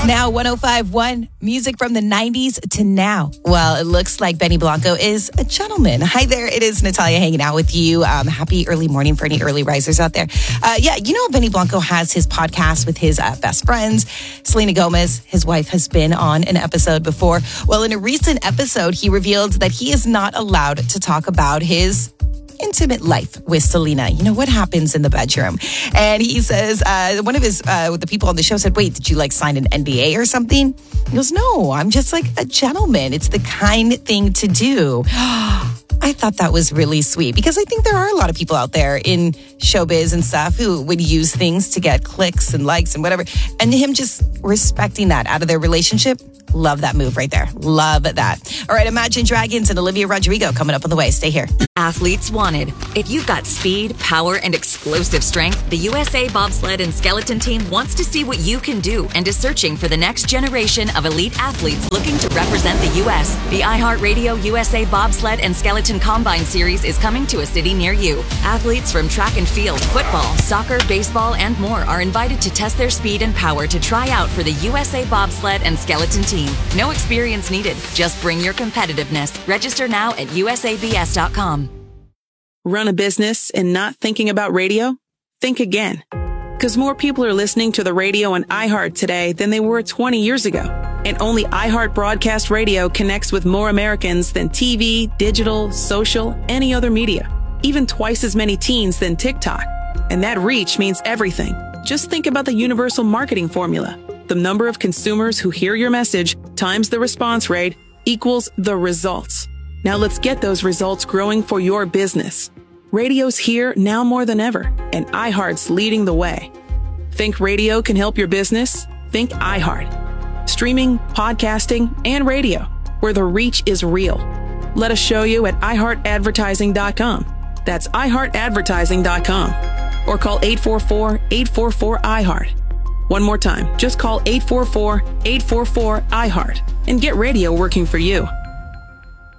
Now 105.1, music from the 90s to now. Well, it looks like Benny Blanco is a gentleman. Hi there, it is Natalia hanging out with you. Happy early morning for any early risers out there. Benny Blanco has his podcast with his best friends. Selena Gomez, his wife, has been on an episode before. Well, in a recent episode, he revealed that he is not allowed to talk about his intimate life with Selena. You know, what happens in the bedroom. And he says, one of the people on the show said, wait, did you sign an NDA or something? He goes, no, I'm just a gentleman. It's the kind thing to do. I thought that was really sweet because I think there are a lot of people out there in showbiz and stuff who would use things to get clicks and likes and whatever. And him just respecting that out of their relationship. Love that move right there. Love that. All right, Imagine Dragons and Olivia Rodrigo coming up on the way. Stay here. Athletes wanted. If you've got speed, power, and explosive strength, the USA Bobsled and Skeleton Team wants to see what you can do and is searching for the next generation of elite athletes looking to represent the U.S. The iHeartRadio USA Bobsled and Skeleton Combine Series is coming to a city near you. Athletes from track and field, football, soccer, baseball, and more are invited to test their speed and power to try out for the USA Bobsled and Skeleton Team. No experience needed. Just bring your competitiveness. Register now at usabs.com. Run a business and not thinking about radio? Think again. Because more people are listening to the radio on iHeart today than they were 20 years ago. And only iHeart Broadcast Radio connects with more Americans than TV, digital, social, any other media. Even twice as many teens than TikTok. And that reach means everything. Just think about the universal marketing formula. The number of consumers who hear your message times the response rate equals the results. Now let's get those results growing for your business. Radio's here now more than ever, and iHeart's leading the way. Think radio can help your business? Think iHeart. Streaming, podcasting, and radio, where the reach is real. Let us show you at iHeartAdvertising.com. That's iHeartAdvertising.com. Or call 844-844-iHeart. One more time, just call 844-844-iHeart and get radio working for you.